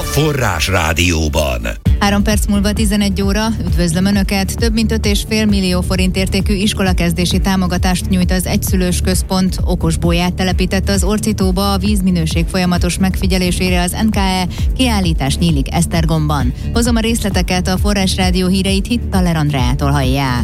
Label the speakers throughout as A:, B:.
A: Forrás Rádióban.
B: 3 perc múlva 11 óra, üdvözlöm Önöket! Több mint 5,5 millió forint értékű iskolakezdési támogatást nyújt az Egyszülős Központ. Okosbóját telepített az Orcitóba a vízminőség folyamatos megfigyelésére az NKE, kiállítás nyílik Esztergomban. Hozom a részleteket, a Forrás Rádió híreit Hittaler Andreától hallják.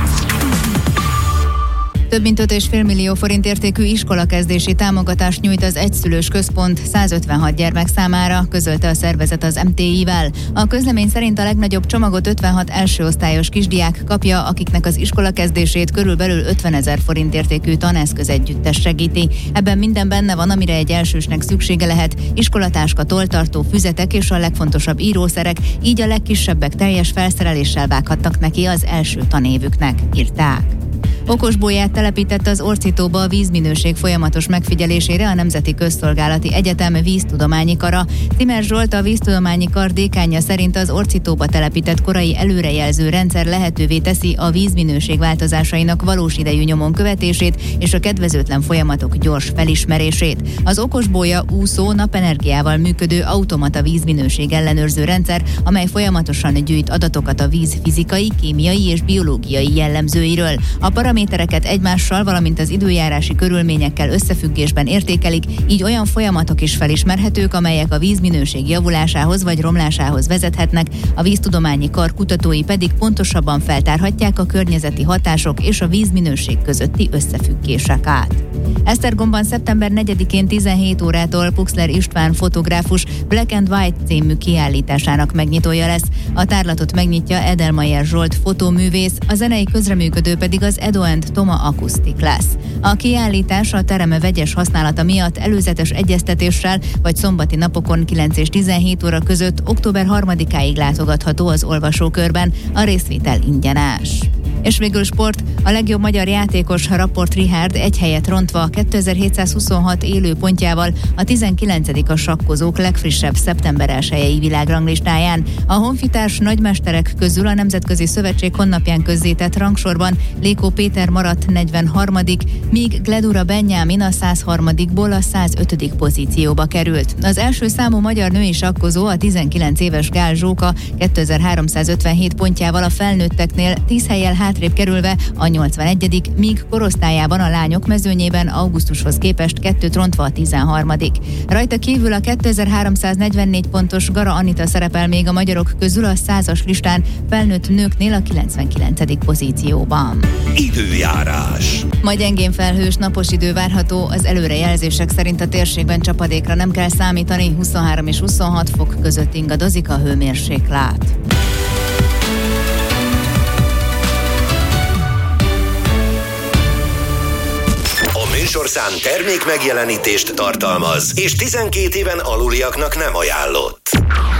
B: Több mint 5,5 millió forint értékű iskolakezdési támogatást nyújt az Egyszülős Központ 156 gyermek számára, közölte a szervezet az MTI-vel. A közlemény szerint a legnagyobb csomagot 56 elsőosztályos kisdiák kapja, akiknek az iskolakezdését körülbelül 50 000 forint értékű taneszköz együttes segíti. Ebben minden benne van, amire egy elsősnek szüksége lehet: iskolatáska, tolltartó, füzetek és a legfontosabb írószerek, így a legkisebbek teljes felszereléssel vághattak neki az első tanévüknek, írták. Okosbóját telepített az Orcitóba a vízminőség folyamatos megfigyelésére a Nemzeti Közszolgálati Egyetem víztudományi kara. Timmer Zsolt, a víztudományi kar dékánja szerint az Orcitóba telepített korai előrejelző rendszer lehetővé teszi a vízminőség változásainak valós idejű nyomon követését és a kedvezőtlen folyamatok gyors felismerését. Az okosbólya úszó, napenergiával működő automata vízminőség ellenőrző rendszer, amely folyamatosan gyűjt adatokat a víz fizikai, kémiai és biológiai jellemzőiről. A paramétereket egymással, valamint az időjárási körülményekkel összefüggésben értékelik, így olyan folyamatok is felismerhetők, amelyek a vízminőség javulásához vagy romlásához vezethetnek, a víztudományi kar kutatói pedig pontosabban feltárhatják a környezeti hatások és a vízminőség közötti összefüggéseket. Esztergomban szeptember 4-én 17 órától Puxler István fotográfus Black and White című kiállításának megnyitója lesz. A tárlatot megnyitja Edelmayer Zsolt fotóművész, a zenei közreműködő pedig az Edo & Toma akusztik lesz. A kiállítás a terem vegyes használata miatt előzetes egyeztetéssel vagy szombati napokon 9 és 17 óra között október 3-áig látogatható az olvasókörben, a részvétel ingyenes. És végül sport, a legjobb magyar játékos Rapport Richárd egy helyet rontva 2726 élőpontjával a 19. a sakkozók legfrissebb szeptember 1-i világranglistáján. A honfitárs nagymesterek közül a Nemzetközi Szövetség honlapján közzétett rangsorban Lékó Péter maradt 43., míg Gledura Benjamin a 103-ból a 105. pozícióba került. Az első számú magyar női sakkozó, a 19 éves Gál Zsóka 2357 pontjával a felnőtteknél 10 hellyel hátrébb kerülve a 81., míg korosztályában a lányok mezőnyében augusztushoz képest 2 rontva a 13. Rajta kívül a 2344 pontos Gara Anita szerepel még a magyarok közül a 100-as listán, felnőtt nőknél a 99. pozícióban.
A: Időjárás.
B: Ma gyengén felhős, napos idő várható, az előrejelzések szerint a térségben csapadékra nem kell számítani, 23 és 26 fok között ingadozik a hőmérséklet.
A: Műsorszám termék megjelenítést tartalmaz, és 12 éven aluliaknak nem ajánlott.